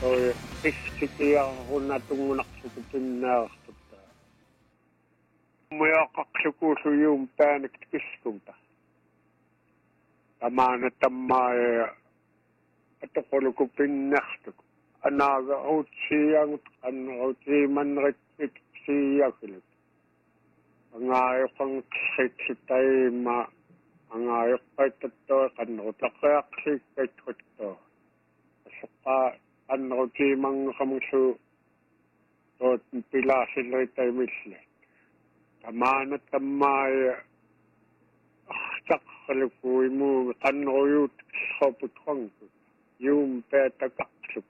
toi istikiarunnatungunaqsukupinnaartutta muiaqaqsukuusuyuum paanik tikiskumta tamaana tammaaya atoqolukupinnaartuk anaaga uutsiiangut anneruutiimannerittik siiakulut angaayoqanqissitaima angaayoqqaittattoi qannerutaqqiaqsiikkaitqutto soqqaa annerutiimangqamusu toot pilaasilleritaimille tamaana tammaaya taqqulukuimuugi qanneruyuut qoputqanku yuum peataqaq